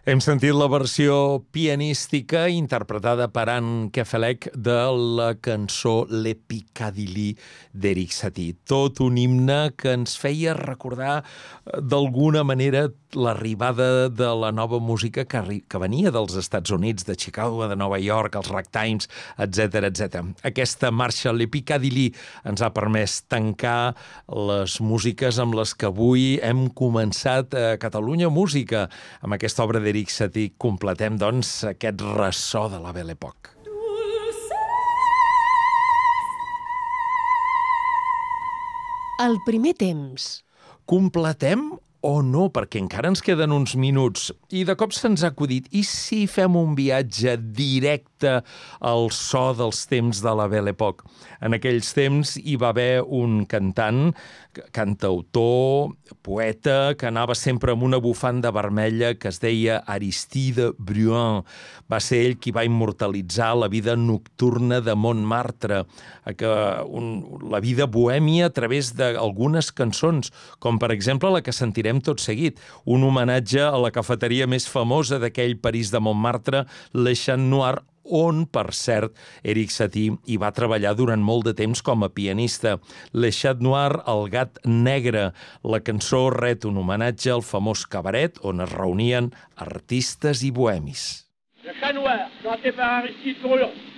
Hem sentit la versió pianística interpretada per Anne Kefelec de la cançó Le Piccadilly d'Eric Satie. Tot un himne que ens feia recordar d'alguna manera l'arribada de la nova música que venia dels Estats Units, de Chicago, de Nova York, els ragtimes, etc etc. Aquesta marxa Le Piccadilly ens ha permès tancar les músiques amb les que avui hem començat a Catalunya Música. Amb aquesta obra d'Eric Satie completem, doncs, aquest ressò de la Belle Époque. El primer temps. Completem o no, perquè encara ens queden uns minuts. I de cop se'ns ha acudit, i si fem un viatge directe al so dels temps de la Belle Époque? En aquells temps hi va haver un cantant, cantautor, poeta, que anava sempre amb una bufanda vermella que es deia Aristide Bruant. Va ser ell qui va immortalitzar la vida nocturna de Montmartre, la vida bohèmia a través d'algunes cançons, com per exemple la que sentirem tot seguit, un homenatge a la cafeteria més famosa d'aquell París de Montmartre, Le Chat Noir, on, per cert, Eric Satie hi va treballar durant molt de temps com a pianista. Le Chat Noir, el gat negre. La cançó ret un homenatge al famós cabaret on es reunien artistes i bohemis. Le Chat Noir, chanté par Aristide Bruant.